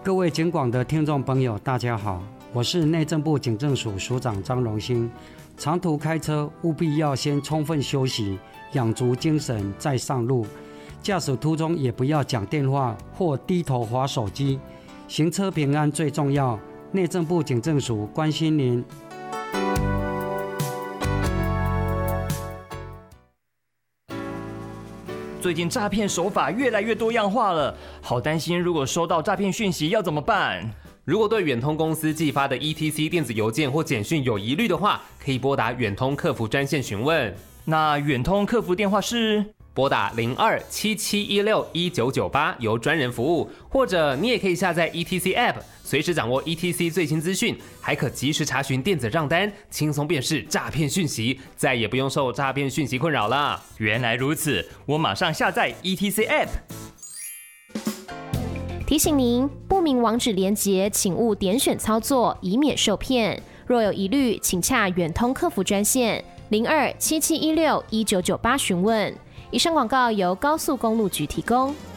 各位警广的听众朋友，大家好，我是内政部警政署署长张荣兴。长途开车务必要先充分休息，养足精神再上路。驾驶途中也不要讲电话或低头滑手机，行车平安最重要。内政部警政署关心您。 最近诈骗手法越来越多样化了，好担心如果收到诈骗讯息要怎么办？ 如果对远通公司寄发的 ETC 电子邮件或简讯有疑虑的话，可以拨打远通客服专线询问。 那远通客服电话是拨打02-7716-1998，由专人服务，或者你也可以下载 ETC App， 随时掌握 ETC 最新资讯，还可及时查询电子账单，轻松辨识诈骗讯息，再也不用受诈骗讯息困扰了。 原来如此，我马上下载 ETC App。 提醒您，不明网址连结请勿点选操作，以免受骗。若有疑虑，请洽远通客服专线02-7716-1998询问。以上广告由高速公路局提供。